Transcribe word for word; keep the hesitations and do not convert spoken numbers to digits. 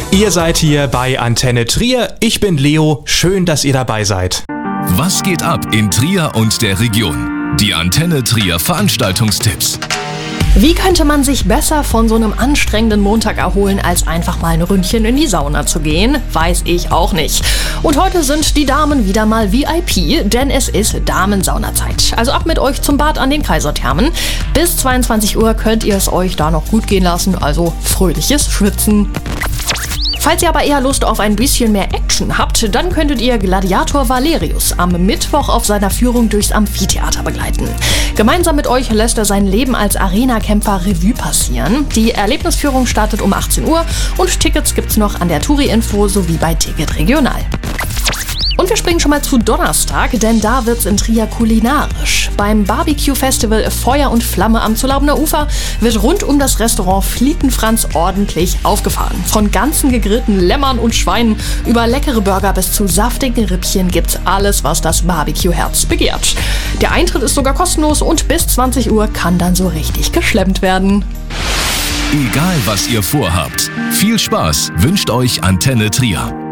Ihr seid hier bei Antenne Trier. Ich bin Leo. Schön, dass ihr dabei seid. Was geht ab in Trier und der Region? Die Antenne Trier Veranstaltungstipps. Wie könnte man sich besser von so einem anstrengenden Montag erholen, als einfach mal ein Ründchen in die Sauna zu gehen? Weiß ich auch nicht. Und heute sind die Damen wieder mal V I P, denn es ist Damensaunazeit. Also ab mit euch zum Bad an den Kaiserthermen. Bis zweiundzwanzig Uhr könnt ihr es euch da noch gut gehen lassen, also fröhliches Schwitzen. Falls ihr aber eher Lust auf ein bisschen mehr Action habt, dann könntet ihr Gladiator Valerius am Mittwoch auf seiner Führung durchs Amphitheater begleiten. Gemeinsam mit euch lässt er sein Leben als Arena-Kämpfer Revue passieren. Die Erlebnisführung startet um achtzehn Uhr und Tickets gibt's noch an der Touri-Info sowie bei Ticket Regional. Und wir springen schon mal zu Donnerstag, denn da wird's in Trier kulinarisch. Beim Barbecue-Festival Feuer und Flamme am Zulaubener Ufer wird rund um das Restaurant Flietenfranz ordentlich aufgefahren. Von ganzen gegrillten Lämmern und Schweinen über leckere Burger bis zu saftigen Rippchen gibt's alles, was das Barbecue-Herz begehrt. Der Eintritt ist sogar kostenlos und bis zwanzig Uhr kann dann so richtig geschlemmt werden. Egal was ihr vorhabt, viel Spaß wünscht euch Antenne Trier.